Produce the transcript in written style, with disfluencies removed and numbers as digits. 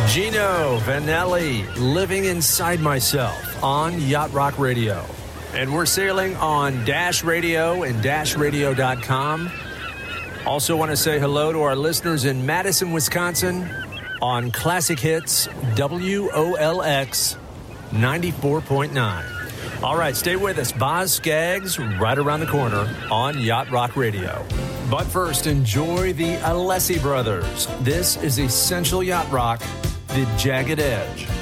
Gino Vanelli, Living Inside Myself on Yacht Rock Radio. And we're sailing on Dash Radio and DashRadio.com. Also want to say hello to our listeners in Madison, Wisconsin on Classic Hits WOLX 94.9. All right, stay with us. Boz Scaggs right around the corner on Yacht Rock Radio. But first, enjoy the Alessi Brothers. This is Essential Yacht Rock, The Jagged Edge.